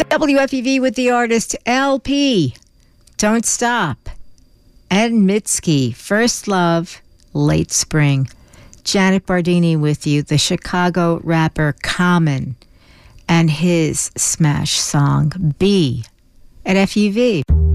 WFEV with the artist LP, Don't Stop. Ed Mitski, First Love, Late Spring. Janet Bardini with you, the Chicago rapper Common, and his smash song, B, at FUV.